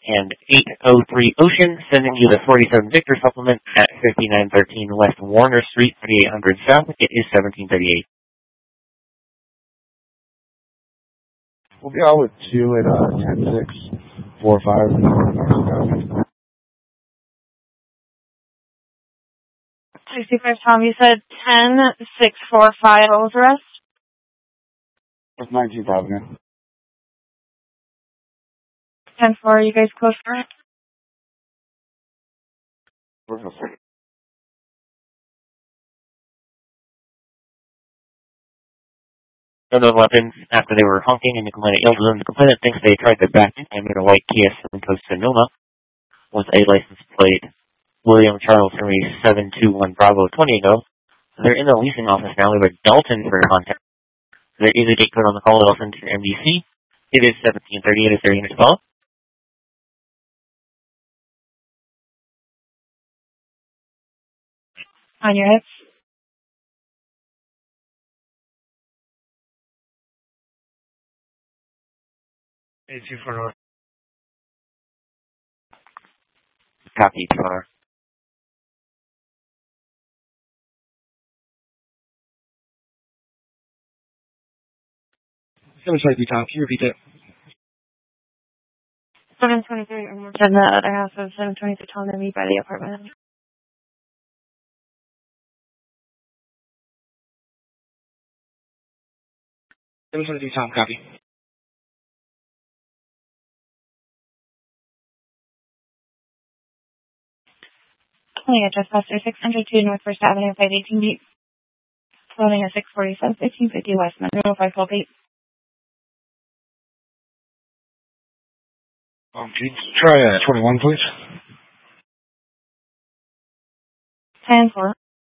and 803 Ocean, sending you the 47 Victor supplement at 5913 West Warner Street, 3800 South. It is 1738. We'll be out with 2 at 10-6-4-5. 65 Tom, you said 10-6-4-5. What was the rest? That's 19,000. 10-4, you guys close for it? Unknown weapons after they were honking and the complainant yelled at them. The complainant thinks they tried to back him in a white Kia Sorento Sonoma with a license plate William Charles Henry 721 Bravo 20 ago. They're in the leasing office now. We have a Dalton for contact. There is a gate code on the call that I'll send to MDC. It is 1738 if they're in as well. On your hips. It's 2-4. Copy, 2-4. Tom, can you repeat that? 723, and we're in the other house of 723 Tom to meet by the apartment. Tom, copy. Calling at Trespasser 602 Northwest Avenue, 518 Beat. Floating at 647, 1550 West Monroe, 512 Can you try 21, please? 10-4.